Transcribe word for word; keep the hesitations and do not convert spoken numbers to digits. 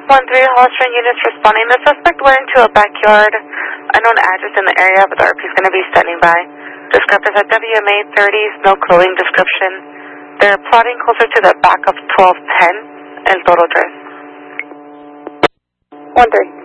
one three Holstrom units responding. The suspect went into a backyard, unknown address in the area, but the R P is going to be standing by. Described as a W M A thirty, no clothing description. They're plotting closer to the back of twelve ten, El Toro Drive. one three.